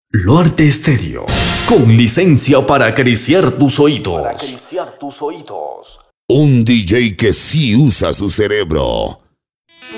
Luarte Estéreo, con licencia para acariciar tus oídos. Un DJ que sí usa su cerebro.